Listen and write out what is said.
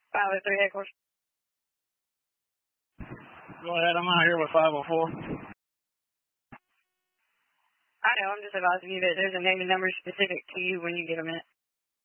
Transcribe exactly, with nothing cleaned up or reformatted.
five oh three headquarters. Go ahead, I'm out here with five oh four. I know, I'm just advising you that there's a name and number specific to you when you get a minute.